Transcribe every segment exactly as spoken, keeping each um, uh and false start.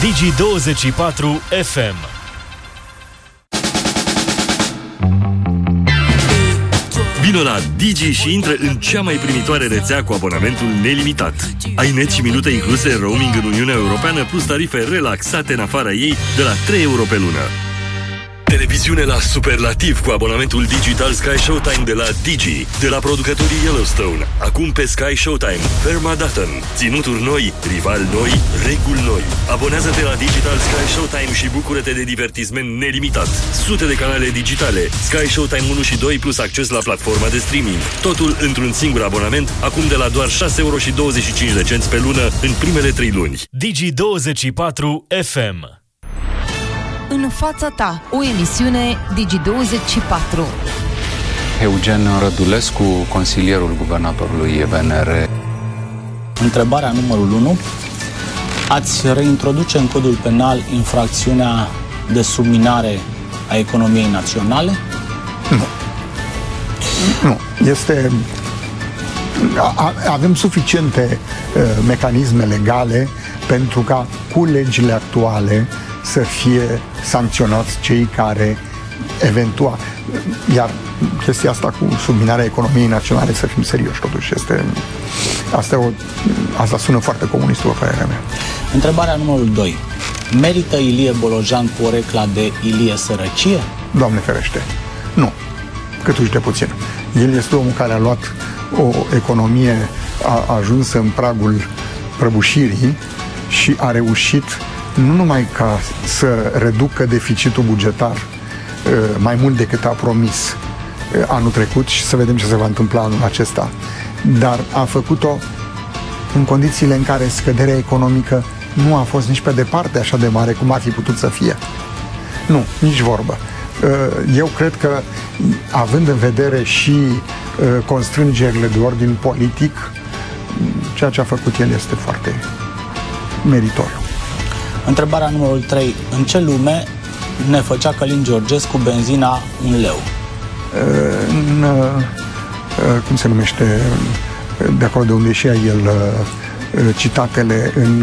Digi douăzeci și patru F M. Vino la Digi și intră în cea mai primitoare rețea cu abonamentul nelimitat. Ai net și minute incluse în roaming în Uniunea Europeană, plus tarife relaxate în afara ei de la trei euro pe lună. Televiziune la superlativ cu abonamentul digital Sky Showtime de la Digi, de la producătorii Yellowstone. Acum pe Sky Showtime, Permandattan, ținuturi noi, rivali noi, reguli noi. Abonează-te la Digital Sky Showtime și bucură-te de divertisment nelimitat. Sute de canale digitale, Sky Showtime unu și doi plus acces la platforma de streaming. Totul într-un singur abonament, acum de la doar șase euro și douăzeci și cinci de cenți pe lună în primele trei luni. Digi douăzeci și patru F M. În fața ta, o emisiune Digi douăzeci și patru. Eugen Rădulescu, consilierul guvernatorului V N R. Întrebarea numărul unu. Ați reintroduce în codul penal infracțiunea de subminare a economiei naționale? Nu. Nu. Este... A, avem suficiente uh, mecanisme legale pentru ca cu legile actuale să fie sancționați cei care eventual... Iar chestia asta cu subminarea economiei naționale, să fim serioși, totuși, este... Asta, o, asta sună foarte comunist, după părerea mea. Întrebarea numărul doi. Merită Ilie Bolojan porecla de Ilie Sărăcie? Doamne ferește, nu. Câtuși de puțin. El este omul care a luat o economie a, ajunsă în pragul prăbușirii și a reușit nu numai ca să reducă deficitul bugetar mai mult decât a promis anul trecut și să vedem ce se va întâmpla anul acesta, dar a făcut-o în condițiile în care scăderea economică nu a fost nici pe departe așa de mare cum ar fi putut să fie. Nu, nici vorbă. Eu cred că, având în vedere și constrângerile de ordin politic, ceea ce a făcut el este foarte meritoriu. Întrebarea numărul trei. În ce lume ne făcea Călin Georgescu benzina un leu? În, cum se numește, de acolo de unde ieșea el citatele în,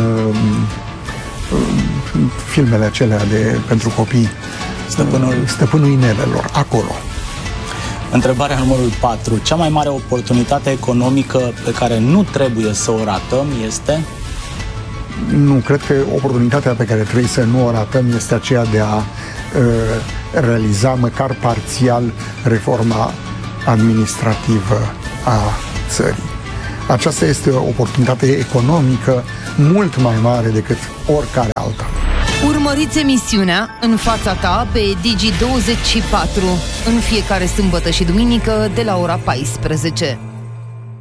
în filmele acelea de, pentru copii, Stăpânul... Stăpânul Inelelor, acolo. Întrebarea numărul patru. Cea mai mare oportunitate economică pe care nu trebuie să o ratăm este... Nu, cred că oportunitatea pe care trebuie să nu o ratăm este aceea de a uh, realiza măcar parțial reforma administrativă a țării. Aceasta este o oportunitate economică mult mai mare decât oricare alta. Urmăriți emisiunea În fața ta pe Digi douăzeci și patru în fiecare sâmbătă și duminică de la ora paisprezece.